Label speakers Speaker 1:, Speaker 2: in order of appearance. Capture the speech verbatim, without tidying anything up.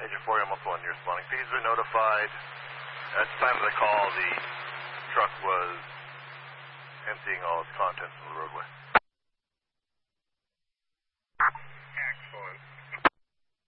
Speaker 1: Agent four, almost one, you're responding. P D's been notified. At the time of the call, the truck was emptying all its contents from the roadway.